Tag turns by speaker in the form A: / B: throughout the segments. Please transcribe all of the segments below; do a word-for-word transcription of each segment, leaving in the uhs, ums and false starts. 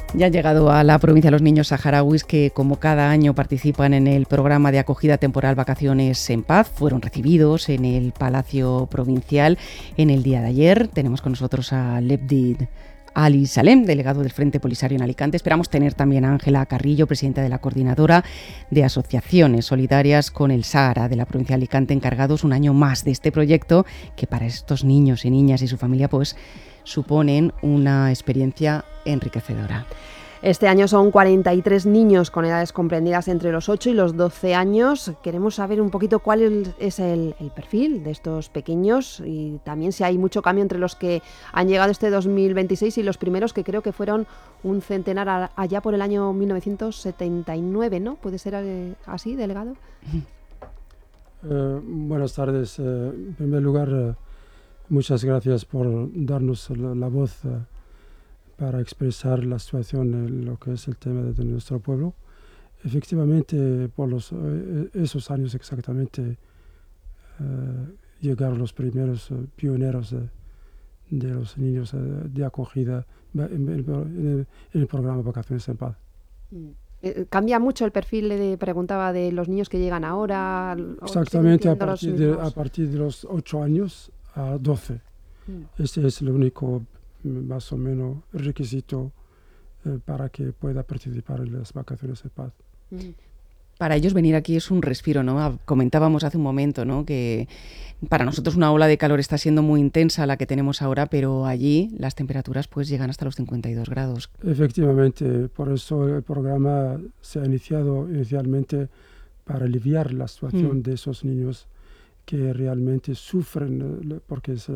A: Ya han llegado a la provincia los niños saharauis que, como cada año, participan en el programa de acogida temporal Vacaciones en Paz. Fueron recibidos en el Palacio Provincial en el día de ayer. Tenemos con nosotros a Lebdid Ali Salem, delegado del Frente Polisario en Alicante. Esperamos tener también a Ángela Carrillo, presidenta de la Coordinadora de Asociaciones Solidarias con el Sáhara de la provincia de Alicante, encargados un año más de este proyecto que para estos niños y niñas y su familia pues suponen una experiencia enriquecedora.
B: Este año son cuarenta y tres niños con edades comprendidas entre los ocho y los doce años. Queremos saber un poquito cuál es el, el perfil de estos pequeños y también si hay mucho cambio entre los que han llegado este dos mil veintiséis y los primeros, que creo que fueron un centenar allá por el año mil novecientos setenta y nueve, ¿no? ¿Puede ser así, delegado?
C: Eh, buenas tardes. Eh, en primer lugar, eh, muchas gracias por darnos la, la voz eh, para expresar la situación en lo que es el tema de, de nuestro pueblo. Efectivamente, por los, eh, esos años exactamente eh, llegaron los primeros eh, pioneros de, de los niños eh, de acogida en, en, en, el, en el programa Vacaciones en Paz.
B: Mm. ¿Cambia mucho el perfil, le preguntaba, de los niños que llegan ahora?
C: Exactamente, a partir, de, a partir de los ocho años a doce. Mm. Este es el único, más o menos, requisito eh, para que pueda participar en las vacaciones de paz.
A: Para ellos venir aquí es un respiro, ¿no? Comentábamos hace un momento, ¿no?, que para nosotros una ola de calor está siendo muy intensa la que tenemos ahora, pero allí las temperaturas pues llegan hasta los cincuenta y dos grados.
C: Efectivamente, por eso el programa se ha iniciado inicialmente para aliviar la situación mm. de esos niños que realmente sufren, porque es,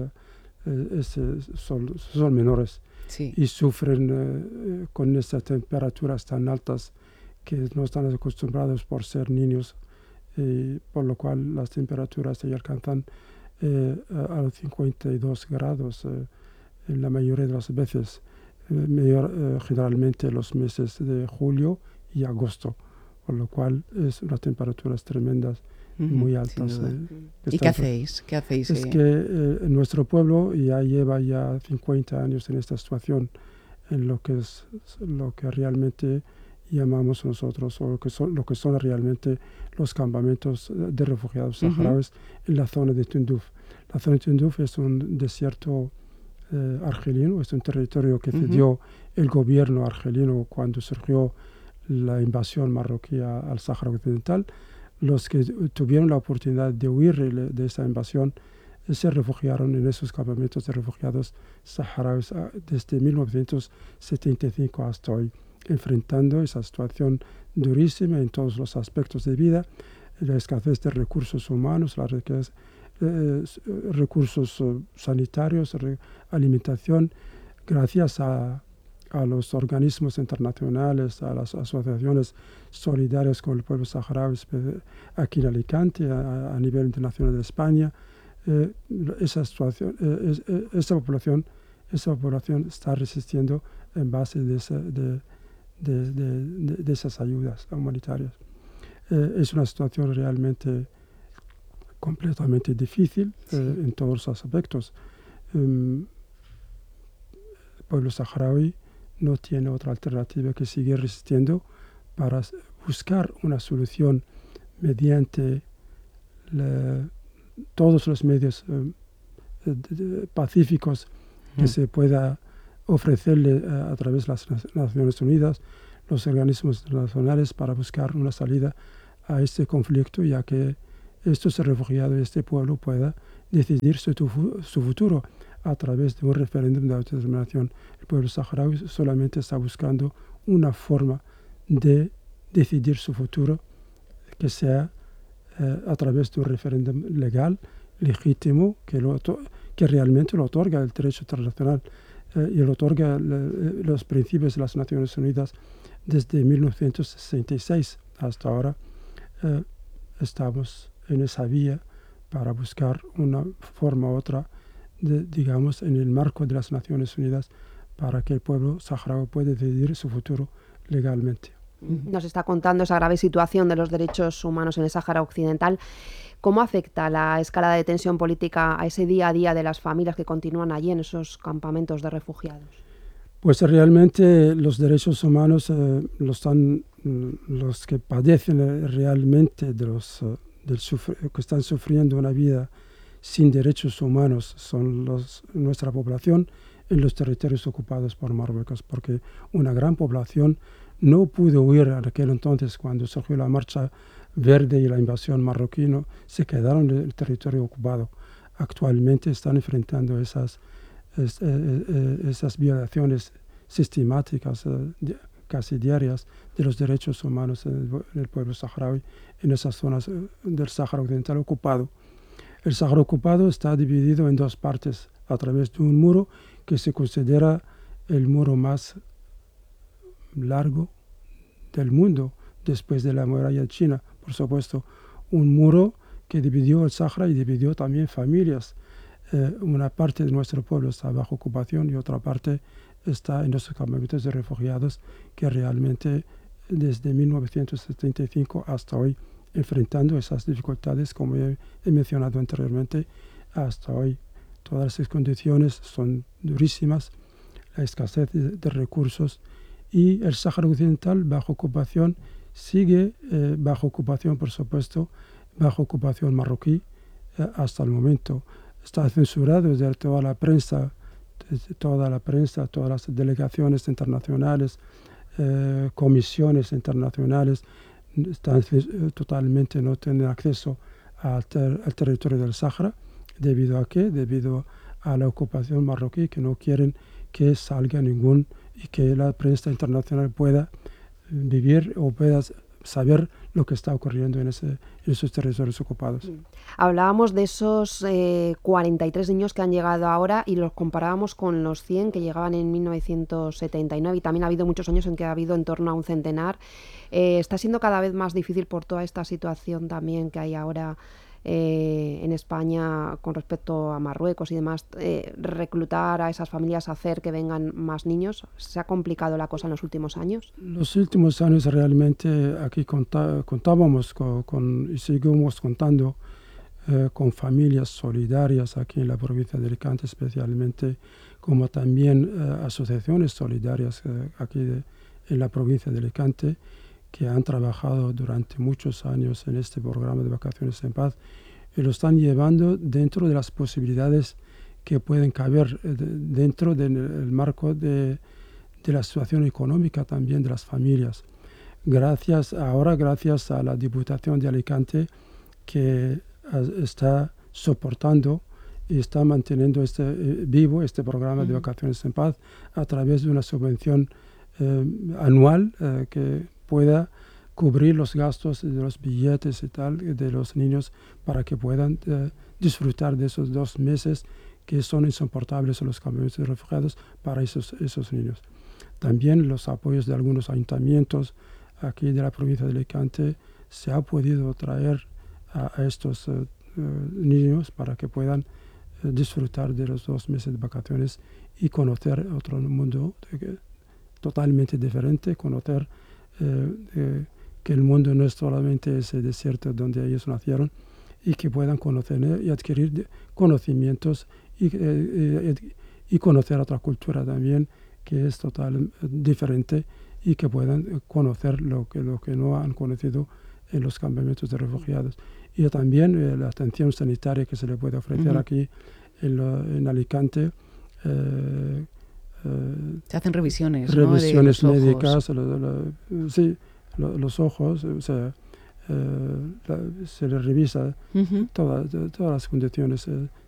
C: es, son, son menores, sí. y sufren eh, con estas temperaturas tan altas que no están acostumbrados por ser niños, eh, por lo cual las temperaturas se alcanzan eh, a, a los cincuenta y dos grados eh, en la mayoría de las veces, eh, mayor, eh, generalmente los meses de julio y agosto, por lo cual es unas temperaturas tremendas, uh-huh, muy altas. Eh,
A: ¿Y qué hacéis? ¿Qué hacéis?
C: Es eh? que eh, nuestro pueblo ya lleva ya cincuenta años en esta situación, en lo que es lo que realmente llamamos nosotros, o lo que son, lo que son realmente los campamentos de refugiados saharauis, uh-huh, en la zona de Tinduf. La zona de Tinduf es un desierto eh, argelino, es un territorio que cedió uh-huh. el gobierno argelino cuando surgió la invasión marroquí al Sáhara Occidental. Los que tuvieron la oportunidad de huir de esa invasión eh, se refugiaron en esos campamentos de refugiados saharauis desde mil novecientos setenta y cinco hasta hoy, enfrentando esa situación durísima en todos los aspectos de vida, la escasez de recursos humanos, la riqueza, eh, recursos eh, sanitarios, re, alimentación, gracias a, a los organismos internacionales, a las asociaciones solidarias con el pueblo saharaui aquí en Alicante, a, a nivel internacional de España. Eh, esa situación, eh, es, eh, esa población, esa población está resistiendo en base de esa, de, De, de, de, de esas ayudas humanitarias. Eh, es una situación realmente completamente difícil, sí. eh, en todos los aspectos. Um, el pueblo saharaui no tiene otra alternativa que seguir resistiendo para buscar una solución mediante la, todos los medios eh, de, de, pacíficos que mm. se pueda ofrecerle uh, a través de las Naciones Unidas, los organismos internacionales, para buscar una salida a este conflicto, ya que estos refugiados, este pueblo, pueda decidir su, su futuro a través de un referéndum de autodeterminación. El pueblo saharaui solamente está buscando una forma de decidir su futuro que sea uh, a través de un referéndum legal, legítimo, que, lo, que realmente lo otorga el derecho internacional Eh, y lo otorga le, los principios de las Naciones Unidas desde mil novecientos sesenta y seis hasta ahora. Eh, estamos en esa vía para buscar una forma u otra, de, digamos, en el marco de las Naciones Unidas, para que el pueblo saharaui pueda decidir su futuro legalmente.
B: Nos está contando esa grave situación de los derechos humanos en el Sáhara Occidental. ¿Cómo afecta la escalada de tensión política a ese día a día de las familias que continúan allí en esos campamentos de refugiados?
C: Pues realmente los derechos humanos eh, los, están, los que padecen realmente de los, uh, del sufri- que están sufriendo una vida sin derechos humanos son los, nuestra población en los territorios ocupados por Marruecos, porque una gran población no pudo huir en aquel entonces cuando surgió la Marcha Verde y la invasión marroquí, no, se quedaron en el territorio ocupado. Actualmente están enfrentando esas, es, eh, eh, esas violaciones sistemáticas, eh, di- casi diarias, de los derechos humanos en el, en el pueblo saharaui, en esas zonas eh, del Sáhara Occidental ocupado. El Sáhara ocupado está dividido en dos partes a través de un muro que se considera el muro más largo del mundo, después de la muralla china, por supuesto, un muro que dividió el Sáhara y dividió también familias. Eh, una parte de nuestro pueblo está bajo ocupación y otra parte está en los campamentos de refugiados que realmente desde mil novecientos setenta y cinco hasta hoy enfrentando esas dificultades, como he, he mencionado anteriormente, hasta hoy. Todas las condiciones son durísimas, la escasez de, de recursos, y el Sáhara Occidental bajo ocupación sigue eh, bajo ocupación, por supuesto, bajo ocupación marroquí eh, hasta el momento. Está censurado de toda la prensa, de toda la prensa, todas las delegaciones internacionales, eh, comisiones internacionales, están eh, totalmente no tienen acceso al, ter al territorio del Sáhara. ¿Debido a qué? Debido a la ocupación marroquí, que no quieren que salga ningún y que la prensa internacional pueda vivir o pueda saber lo que está ocurriendo en, ese, en esos territorios ocupados.
B: Hablábamos de esos eh, cuarenta y tres niños que han llegado ahora y los comparábamos con los cien que llegaban en mil novecientos setenta y nueve, y también ha habido muchos años en que ha habido en torno a un centenar. Eh, está siendo cada vez más difícil por toda esta situación también que hay ahora Eh, en España con respecto a Marruecos y demás, eh, reclutar a esas familias, hacer que vengan más niños. ¿Se ha complicado la cosa en los últimos años?
C: Los últimos años realmente aquí conta, contábamos con, con, y seguimos contando eh, con familias solidarias aquí en la provincia de Alicante, especialmente, como también eh, asociaciones solidarias eh, aquí de, en la provincia de Alicante, que han trabajado durante muchos años en este programa de Vacaciones en Paz y lo están llevando dentro de las posibilidades que pueden caber eh, de, dentro del marco de, de la situación económica también de las familias. Gracias, ahora gracias a la Diputación de Alicante, que uh, está soportando y está manteniendo este, eh, vivo este programa uh-huh. de Vacaciones en Paz a través de una subvención eh, anual eh, que pueda cubrir los gastos de los billetes y tal de los niños para que puedan eh, disfrutar de esos dos meses que son insoportables en los campamentos de refugiados para esos, esos niños. También los apoyos de algunos ayuntamientos aquí de la provincia de Alicante se ha podido traer a, a estos uh, uh, niños para que puedan uh, disfrutar de los dos meses de vacaciones y conocer otro mundo de, totalmente diferente, conocer Eh, eh, que el mundo no es solamente ese desierto donde ellos nacieron, y que puedan conocer y adquirir de, conocimientos y, eh, eh, y conocer otra cultura también que es totalmente diferente y que puedan conocer lo que, lo que no han conocido en los campamentos de refugiados. Y también eh, la atención sanitaria que se le puede ofrecer uh-huh. aquí en, lo, en Alicante. Eh,
A: Uh, se hacen revisiones,
C: revisiones
A: ¿no? de los
C: médicas,
A: ojos.
C: Lo, lo, sí, lo, los ojos, o sea, eh, la, se les revisa uh-huh. todas, todas las condiciones eh,